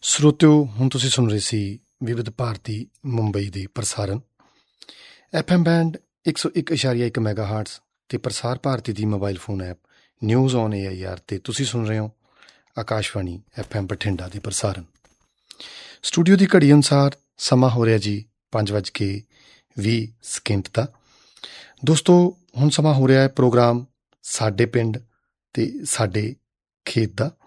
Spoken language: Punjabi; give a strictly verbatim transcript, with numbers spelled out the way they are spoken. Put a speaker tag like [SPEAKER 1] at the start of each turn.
[SPEAKER 1] ਸਰੋਤਿਓ, ਹੁਣ ਤੁਸੀਂ ਸੁਣ ਰਹੇ ਸੀ ਵਿਵਿਧ ਭਾਰਤੀ ਮੁੰਬਈ ਦੇ ਪ੍ਰਸਾਰਣ ਐਫ ਐਮ ਬੈਂਡ ਇੱਕ ਸੌ ਇੱਕ ਇਸ਼ਾਰੀਆ ਇੱਕ ਮੈਗਾ ਹਾਰਟਸ ਅਤੇ ਪ੍ਰਸਾਰ ਭਾਰਤੀ ਦੀ mobile phone app news on A I R 'ਤੇ ਤੁਸੀਂ ਸੁਣ ਰਹੇ ਹੋ ਆਕਾਸ਼ਵਾਣੀ ਐਫ ਐਮ ਬਠਿੰਡਾ ਦੇ ਪ੍ਰਸਾਰਣ। ਸਟੂਡੀਓ ਦੀ ਘੜੀ ਅਨੁਸਾਰ ਸਮਾਂ ਹੋ ਰਿਹਾ ਜੀ ਪੰਜ ਵੱਜ ਕੇ ਵੀਹ ਸਕਿੰਟ ਦਾ। ਦੋਸਤੋ, ਹੁਣ ਸਮਾਂ ਹੋ ਰਿਹਾ ਹੈ ਪ੍ਰੋਗਰਾਮ ਸਾਡੇ ਪਿੰਡ ਅਤੇ ਸਾਡੇ ਖੇਤ ਦਾ।